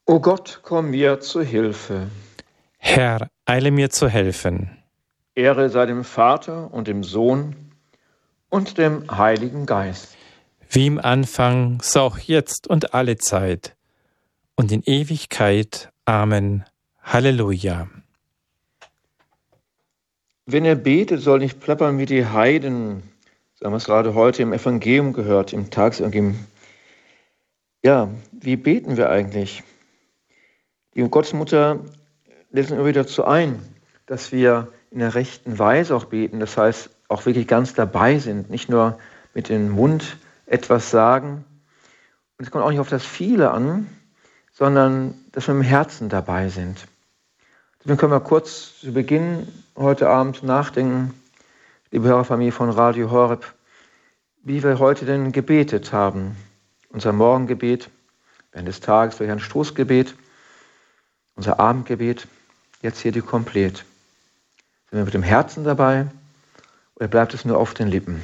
O Gott, komm mir zu Hilfe. Herr, eile mir zu helfen. Ehre sei dem Vater und dem Sohn und dem Heiligen Geist. Wie im Anfang, so auch jetzt und alle Zeit und in Ewigkeit. Amen. Halleluja. Wenn ihr betet, soll nicht plappern wie die Heiden. So haben wir es gerade heute im Evangelium gehört, im Tagesevangelium. Ja, wie beten wir eigentlich? Die Gottesmutter lädt uns immer wieder dazu ein, dass wir in der rechten Weise auch beten. Das heißt, auch wirklich ganz dabei sind, nicht nur mit dem Mund etwas sagen. Und es kommt auch nicht auf das Viele an, sondern dass wir im Herzen dabei sind. Deswegen können wir kurz zu Beginn heute Abend nachdenken, liebe Hörerfamilie von Radio Horeb, wie wir heute denn gebetet haben. Unser Morgengebet, während des Tages vielleicht ein Stoßgebet, unser Abendgebet, jetzt hier die Komplett. Sind wir mit dem Herzen dabei oder bleibt es nur auf den Lippen?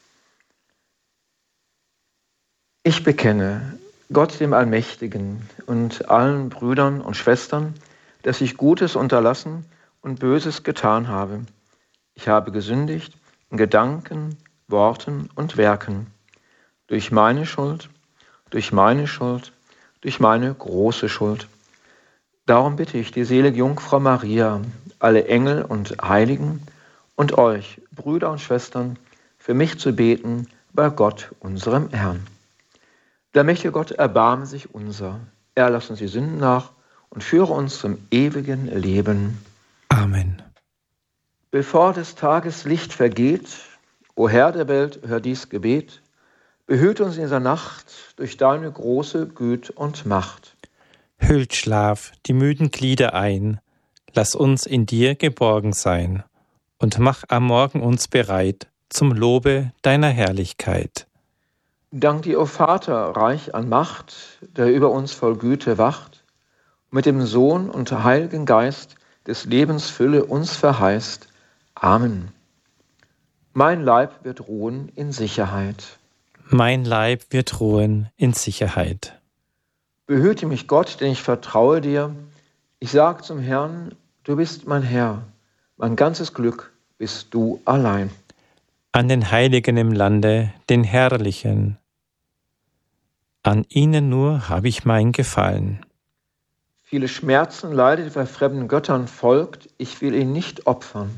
Ich bekenne Gott dem Allmächtigen und allen Brüdern und Schwestern, dass ich Gutes unterlassen und Böses getan habe. Ich habe gesündigt in Gedanken, Worten und Werken. Durch meine Schuld, durch meine Schuld, durch meine große Schuld. Darum bitte ich die selige Jungfrau Maria, alle Engel und Heiligen und euch, Brüder und Schwestern, für mich zu beten bei Gott, unserem Herrn. Der mächtige Gott erbarme sich unser. Er lasse uns die Sünden nach und führe uns zum ewigen Leben. Amen. Bevor des Tages Licht vergeht, o Herr der Welt, hör dies Gebet, behüte uns in dieser Nacht durch deine große Güte und Macht. Hüllt Schlaf die müden Glieder ein, lass uns in dir geborgen sein und mach am Morgen uns bereit zum Lobe deiner Herrlichkeit. Dank dir, o Vater, reich an Macht, der über uns voll Güte wacht, mit dem Sohn und Heiligen Geist des Lebens Fülle uns verheißt. Amen. Mein Leib wird ruhen in Sicherheit. Mein Leib wird ruhen in Sicherheit. Behüte mich Gott, denn ich vertraue dir. Ich sage zum Herrn, du bist mein Herr. Mein ganzes Glück bist du allein. An den Heiligen im Lande, den Herrlichen. An ihnen nur habe ich mein Gefallen. Viele Schmerzen leidet, wer fremden Göttern folgt. Ich will ihn nicht opfern.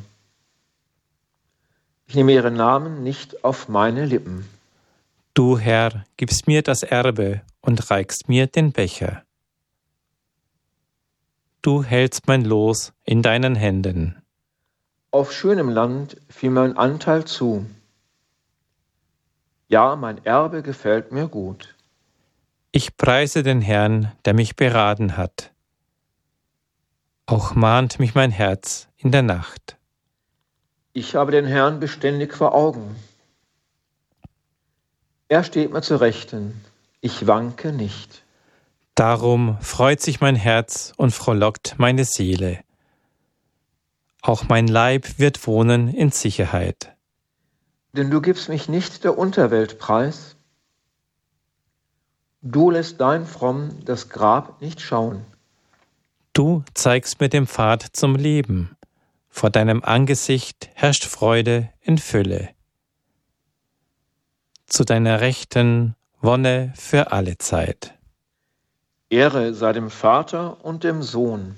Ich nehme ihren Namen nicht auf meine Lippen. Du, Herr, gibst mir das Erbe und reichst mir den Becher. Du hältst mein Los in deinen Händen. Auf schönem Land fiel mein Anteil zu. Ja, mein Erbe gefällt mir gut. Ich preise den Herrn, der mich beraten hat. Auch mahnt mich mein Herz in der Nacht. Ich habe den Herrn beständig vor Augen. Er steht mir zur Rechten. Ich wanke nicht. Darum freut sich mein Herz und frohlockt meine Seele. Auch mein Leib wird wohnen in Sicherheit. Denn du gibst mich nicht der Unterwelt preis. Du lässt dein Fromm das Grab nicht schauen. Du zeigst mir den Pfad zum Leben. Vor deinem Angesicht herrscht Freude in Fülle. Zu deiner Rechten Wonne für alle Zeit. Ehre sei dem Vater und dem Sohn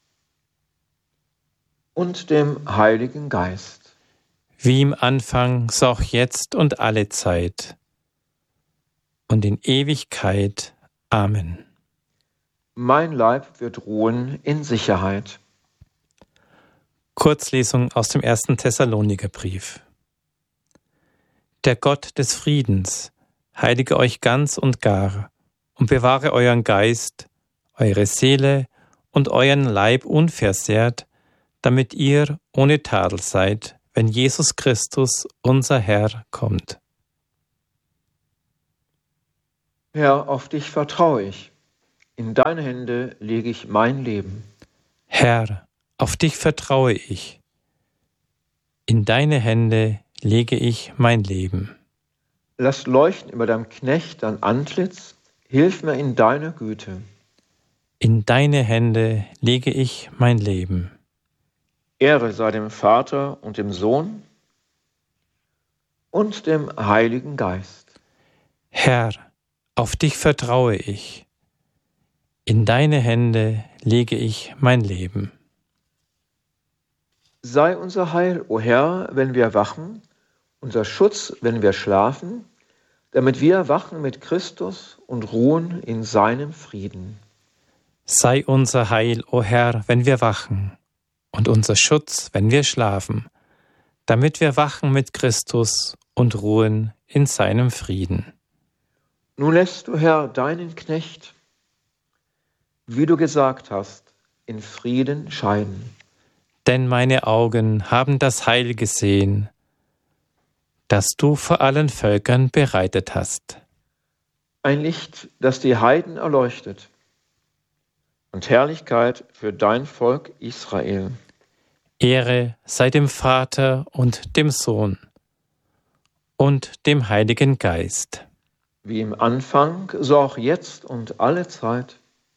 und dem Heiligen Geist. Wie im Anfang, so auch jetzt und alle Zeit. Und in Ewigkeit. Amen. Mein Leib wird ruhen in Sicherheit. Kurzlesung aus dem 1. Thessalonikerbrief. Der Gott des Friedens heilige euch ganz und gar und bewahre euren Geist, eure Seele und euren Leib unversehrt, damit ihr ohne Tadel seid, wenn Jesus Christus, unser Herr, kommt. Herr, auf dich vertraue ich. In deine Hände lege ich mein Leben. Herr, auf dich vertraue ich. In deine Hände lege ich mein Leben. Lass leuchten über deinem Knecht dein Antlitz, hilf mir in deiner Güte. In deine Hände lege ich mein Leben. Ehre sei dem Vater und dem Sohn und dem Heiligen Geist. Herr, auf dich vertraue ich. In deine Hände lege ich mein Leben. Sei unser Heil, o Herr, wenn wir wachen, unser Schutz, wenn wir schlafen, damit wir wachen mit Christus und ruhen in seinem Frieden. Sei unser Heil, o Herr, wenn wir wachen, und unser Schutz, wenn wir schlafen, damit wir wachen mit Christus und ruhen in seinem Frieden. Nun lässt du, Herr, deinen Knecht, wie du gesagt hast, in Frieden scheiden. Denn meine Augen haben das Heil gesehen, das du vor allen Völkern bereitet hast. Ein Licht, das die Heiden erleuchtet, und Herrlichkeit für dein Volk Israel. Ehre sei dem Vater und dem Sohn und dem Heiligen Geist. Wie im Anfang, so auch jetzt und alle Zeit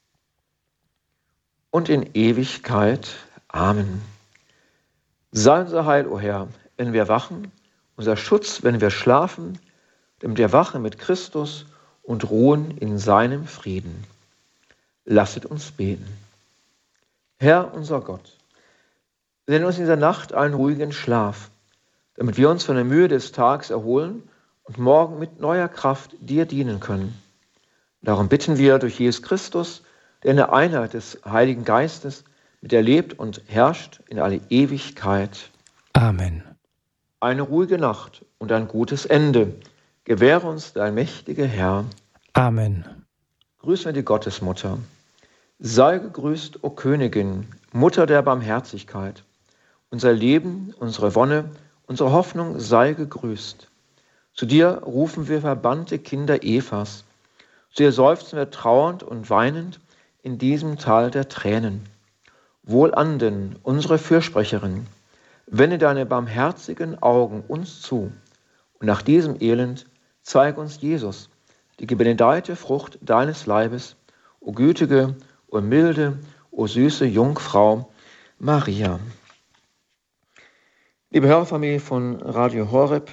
und in Ewigkeit. Amen. Sei unser Heil, o Herr, wenn wir wachen, unser Schutz, wenn wir schlafen, damit wir wachen mit Christus und ruhen in seinem Frieden. Lasset uns beten. Herr, unser Gott, sende uns in dieser Nacht einen ruhigen Schlaf, damit wir uns von der Mühe des Tages erholen und morgen mit neuer Kraft dir dienen können. Darum bitten wir durch Jesus Christus, der in der Einheit des Heiligen Geistes mit dir lebt und herrscht in alle Ewigkeit. Amen. Eine ruhige Nacht und ein gutes Ende gewähre uns dein mächtiger Herr. Amen. Grüßen wir die Gottesmutter. Sei gegrüßt, o Königin, Mutter der Barmherzigkeit. Unser Leben, unsere Wonne, unsere Hoffnung sei gegrüßt. Zu dir rufen wir verbannte Kinder Evas. Zu dir seufzen wir trauernd und weinend in diesem Tal der Tränen. Wohlanden, unsere Fürsprecherin, wende deine barmherzigen Augen uns zu und nach diesem Elend zeig uns Jesus, die gebenedeite Frucht deines Leibes, o gütige, o milde, o süße Jungfrau Maria. Liebe Hörerfamilie von Radio Horeb,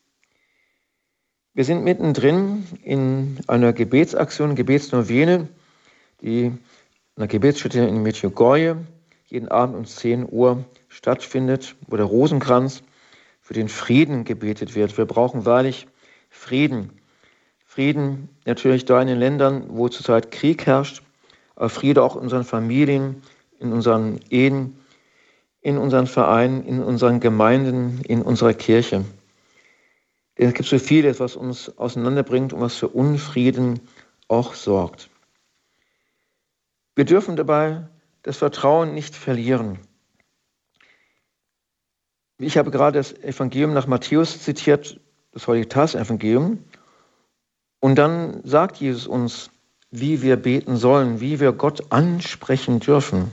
wir sind mittendrin in einer Gebetsaktion, Gebetsnovene, die an der Gebetsstätte in Medjugorje jeden Abend um 10 Uhr stattfindet, wo der Rosenkranz für den Frieden gebetet wird. Wir brauchen wahrlich Frieden. Frieden natürlich da in den Ländern, wo zurzeit Krieg herrscht, aber Friede auch in unseren Familien, in unseren Ehen, in unseren Vereinen, in unseren Gemeinden, in unserer Kirche. Denn es gibt so vieles, was uns auseinanderbringt und was für Unfrieden auch sorgt. Wir dürfen dabei das Vertrauen nicht verlieren. Ich habe gerade das Evangelium nach Matthäus zitiert, das heutige Tagesevangelium. Und dann sagt Jesus uns, wie wir beten sollen, wie wir Gott ansprechen dürfen.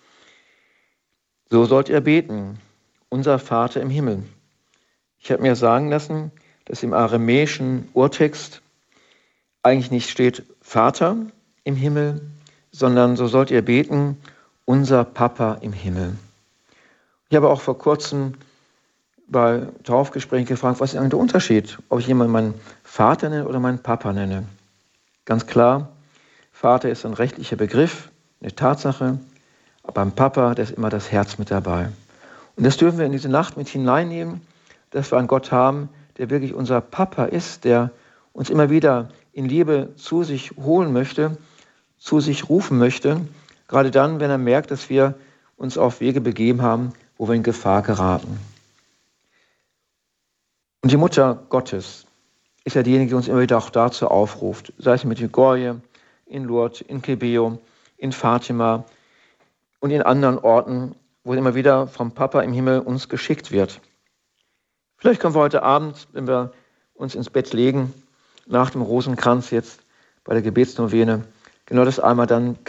So sollt ihr beten, unser Vater im Himmel. Ich habe mir sagen lassen, dass im aramäischen Urtext eigentlich nicht steht Vater im Himmel, sondern so sollt ihr beten, unser Papa im Himmel. Ich habe auch vor kurzem bei Taufgesprächen gefragt, was ist eigentlich der Unterschied, ob ich jemanden meinen Vater nenne oder meinen Papa nenne. Ganz klar, Vater ist ein rechtlicher Begriff, eine Tatsache, aber beim Papa, da ist immer das Herz mit dabei. Und das dürfen wir in diese Nacht mit hineinnehmen, dass wir einen Gott haben, der wirklich unser Papa ist, der uns immer wieder in Liebe zu sich holen möchte, zu sich rufen möchte, gerade dann, wenn er merkt, dass wir uns auf Wege begeben haben, wo wir in Gefahr geraten. Und die Mutter Gottes ist ja diejenige, die uns immer wieder auch dazu aufruft, sei es in Medjugorje, in Lourdes, in Kibeho, in Fatima und in anderen Orten, wo immer wieder vom Papa im Himmel uns geschickt wird. Vielleicht können wir heute Abend, wenn wir uns ins Bett legen, nach dem Rosenkranz jetzt bei der Gebetsnovene, genau das einmal dann